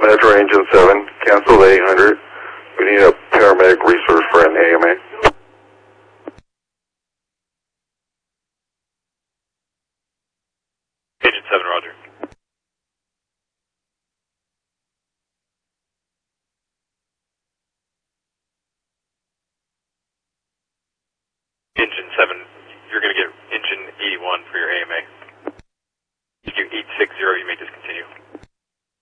Metro Engine 7, cancel 800. We need a paramedic resource for an AMA. Engine 7, roger. Engine 7, you're going to get engine 81 for your AMA.